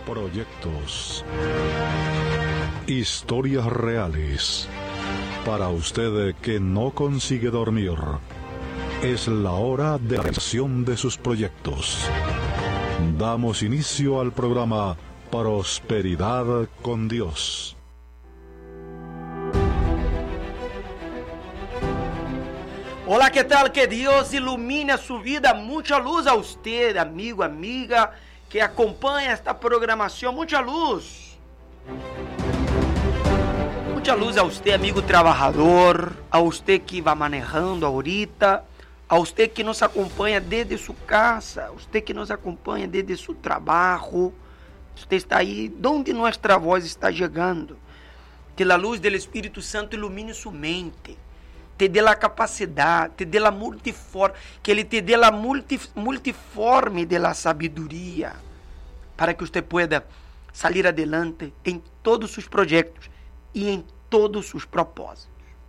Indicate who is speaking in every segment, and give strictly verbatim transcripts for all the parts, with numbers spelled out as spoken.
Speaker 1: Proyectos. Historias reales. Para usted que no consigue dormir, es la hora de la realización de sus proyectos. Damos inicio al programa Prosperidad con Dios.
Speaker 2: Olá, que tal? Que Deus ilumine a sua vida. Muita luz a você, amigo, amiga, que acompanha esta programação. Muita luz. Muita luz a você, amigo trabalhador, a você que vai manejando ahorita, a você que nos acompanha desde sua casa, a você que nos acompanha desde seu trabalho. Você está aí, onde nossa voz está chegando. Que a luz do Espírito Santo ilumine sua mente. Te dê a capacidade, te dê a multiforme, que Ele te dê a multi, multiforme de la sabedoria, para que você pueda sair adelante em todos os seus projetos e em todos os seus propósitos.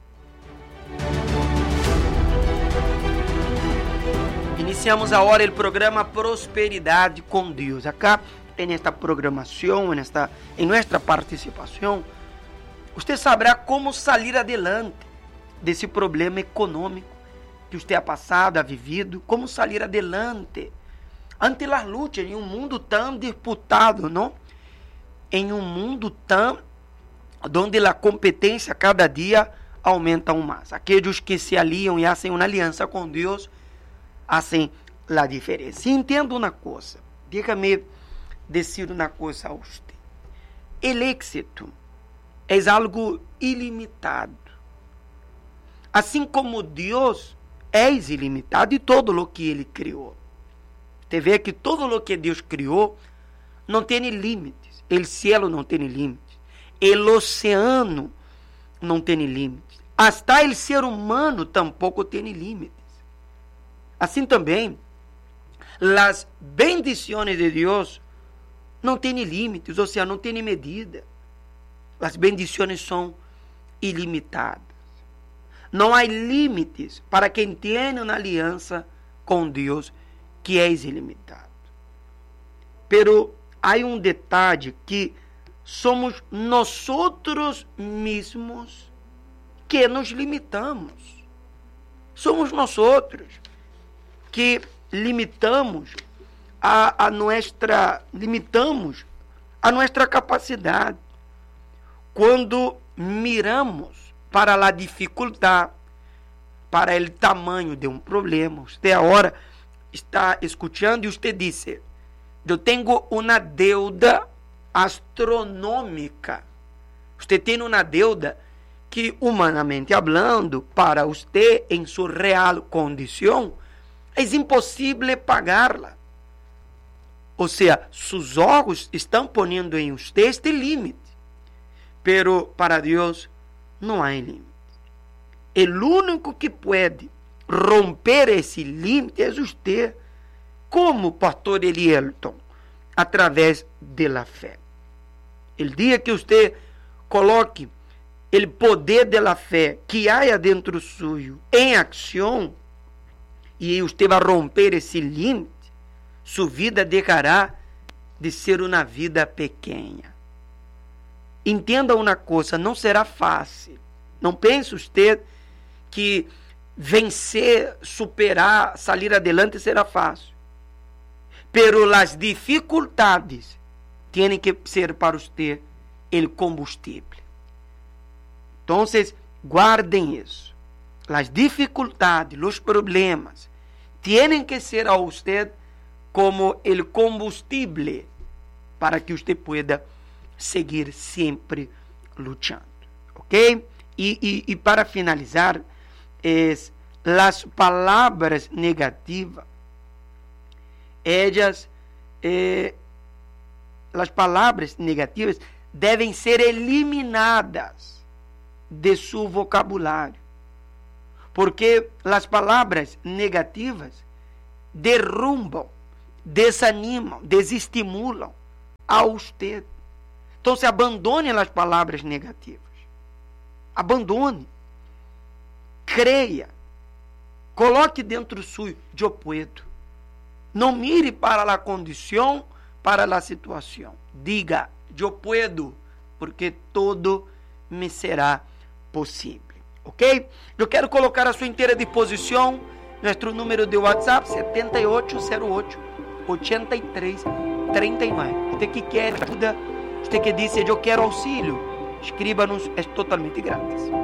Speaker 2: Iniciamos agora o programa Prosperidade com Deus. Acá, em esta programação, em, esta, em nossa participação, você saberá como sair adelante desse problema econômico que você ha passado, ha vivido, como sair adelante ante as lutas em um mundo tão disputado, não? Em um mundo tão onde a competência cada dia aumenta mais. Aqueles que se aliam e fazem uma aliança com Deus, fazem a diferença. E entenda uma coisa, diga-me dizer uma coisa a você. O êxito é algo ilimitado. Assim como Deus é ilimitado e todo o que Ele criou. Você vê que todo o que Deus criou não tem limites. O cielo não tem limites. O oceano não tem limites. Até o ser humano tampouco tem limites. Assim também, as bendições de Deus não têm limites, ou seja, não têm medida. As bendições são ilimitadas. Não há limites para quem tem uma aliança com Deus que é ilimitado. Pero há um detalhe que somos nós mesmos que nos limitamos. Somos nós que limitamos a, a nossa limitamos a nossa capacidade. Quando miramos para a dificuldade, para o tamanho de um problema. Você agora está escutando e você disse: eu tenho uma deuda astronômica. Você tem uma deuda que, humanamente falando, para você, em sua real condição, é impossível pagá-la. Ou seja, seus olhos estão ponendo em você este limite. Pero para Deus não há limite. O único que pode romper esse limite é você, como pastor Elielton, através da fé. O dia que você coloque o poder da fé que há dentro suyo em ação, e você vai romper esse limite, sua vida deixará de ser uma vida pequena. Entenda uma coisa, não será fácil. Não pense você que vencer, superar, sair adelante será fácil. Pero as dificuldades têm que ser para você o combustível. Então, guardem isso. As dificuldades, os problemas, têm que ser a você como o combustível para que você pueda seguir sempre lutando, ok? E, e, e para finalizar, es, as palavras negativas, elas, eh, as palavras negativas devem ser eliminadas de seu vocabulário, porque as palavras negativas derrubam, desanimam, desestimulam a você. Então, se abandone as palavras negativas. Abandone. Creia. Coloque dentro suyo, eu puedo. Não mire para a condição para a situação. Diga, eu puedo, porque todo me será possível. Ok? Eu quero colocar a sua inteira disposição nosso número de WhatsApp sete oito zero oito, oito três três nove. Você que quer ajuda, você que diz eu quero auxílio, escreva-nos, é totalmente grátis.